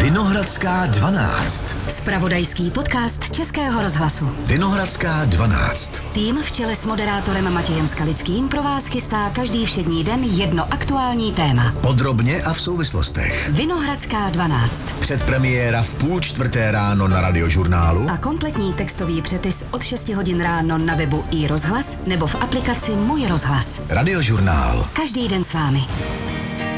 Vinohradská 12. Zpravodajský podcast Českého rozhlasu. Vinohradská 12. Tým v čele s moderátorem Matějem Skalickým pro vás chystá každý všední den jedno aktuální téma. Podrobně a v souvislostech. Vinohradská 12. Předpremiéra v 3:30 ráno na Radiožurnálu. A kompletní textový přepis od 6 hodin ráno na webu iRozhlas nebo v aplikaci Můj rozhlas. Radiožurnál. Každý den s vámi.